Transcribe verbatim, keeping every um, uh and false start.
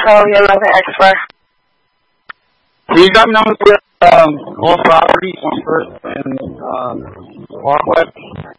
Echo, eleven X-Ray. Can you got me number for um, all properties on First and um, Parkway?